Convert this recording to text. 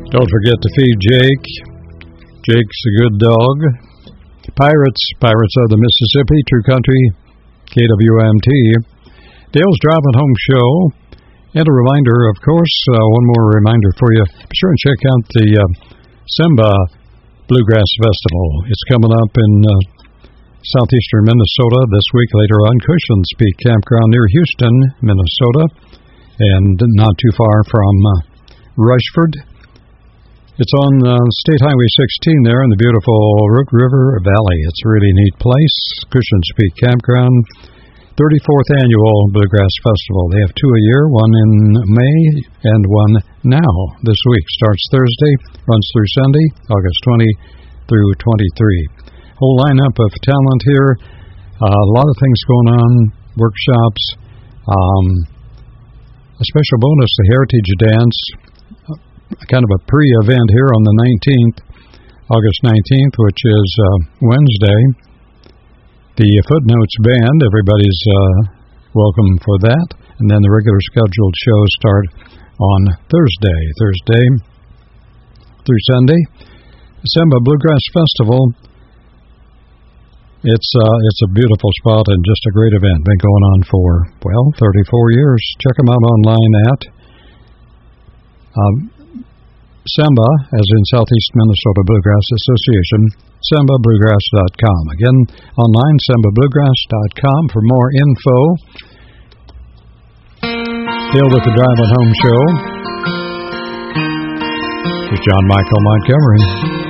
Don't forget to feed Jake. Jake's a good dog. Pirates of the Mississippi, True Country, KWMT. Dale's Driving Home Show. And a reminder, of course, one more reminder for you. Be sure and check out the Semba Bluegrass Festival. It's coming up in southeastern Minnesota this week later on. Cushion's Peak Campground near Houston, Minnesota, and not too far from Rushford. It's on State Highway 16 there in the beautiful Root River Valley. It's a really neat place. Cushion's Peak Campground, 34th Annual Bluegrass Festival. They have two a year, one in May and one now. This week starts Thursday, runs through Sunday, August 20 through 23. Whole lineup of talent here. A lot of things going on, workshops. A special bonus, the Heritage Dance, kind of a pre-event here on the 19th, August 19th, which is Wednesday. The Footnotes Band, everybody's welcome for that. And then the regular scheduled shows start on Thursday through Sunday. Semba Bluegrass Festival. It's a beautiful spot and just a great event. Been going on for, 34 years. Check them out online at Semba, as in Southeast Minnesota Bluegrass Association, sembabluegrass.com. Again, online, sembabluegrass.com for more info. Dale with the Driving Home Show. This is John Michael Montgomery.